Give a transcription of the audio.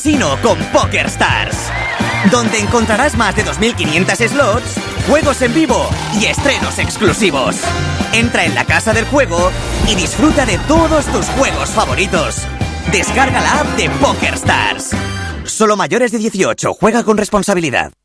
casino con PokerStars, donde encontrarás más de 2.500 slots, juegos en vivo y estrenos exclusivos. Entra en la casa del juego y disfruta de todos tus juegos favoritos. Descarga la app de PokerStars. Solo mayores de 18. Juega con responsabilidad.